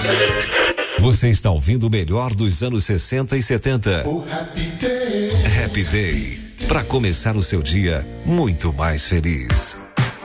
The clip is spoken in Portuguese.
Você está ouvindo o melhor dos anos 60 e 70. Oh, Happy Day. Happy Day. Para começar o seu dia muito mais feliz.